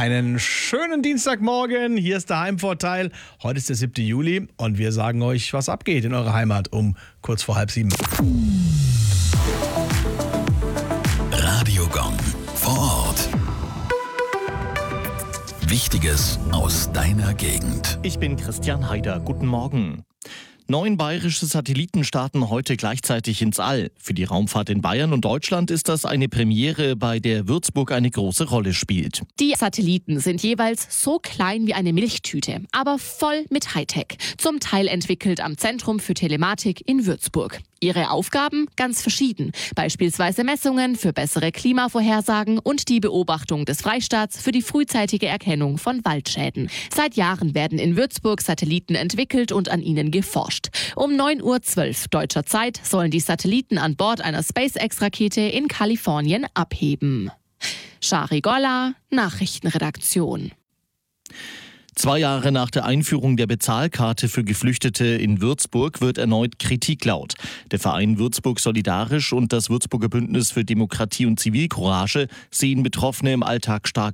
Einen schönen Dienstagmorgen, hier ist der Heimvorteil. Heute ist der 7. Juli und wir sagen euch, was abgeht in eurer Heimat um kurz vor 6:30. Radiogong vor Ort. Wichtiges aus deiner Gegend. Ich bin Christian Haider. Guten Morgen. 9 bayerische Satelliten starten heute gleichzeitig ins All. Für die Raumfahrt in Bayern und Deutschland ist das eine Premiere, bei der Würzburg eine große Rolle spielt. Die Satelliten sind jeweils so klein wie eine Milchtüte, aber voll mit Hightech. Zum Teil entwickelt am Zentrum für Telematik in Würzburg. Ihre Aufgaben ganz verschieden. Beispielsweise Messungen für bessere Klimavorhersagen und die Beobachtung des Freistaats für die frühzeitige Erkennung von Waldschäden. Seit Jahren werden in Würzburg Satelliten entwickelt und an ihnen geforscht. Um 9:12 Uhr deutscher Zeit sollen die Satelliten an Bord einer SpaceX-Rakete in Kalifornien abheben. Shari Golla, Nachrichtenredaktion. 2 Jahre nach der Einführung der Bezahlkarte für Geflüchtete in Würzburg wird erneut Kritik laut. Der Verein Würzburg Solidarisch und das Würzburger Bündnis für Demokratie und Zivilcourage sehen Betroffene im Alltag stark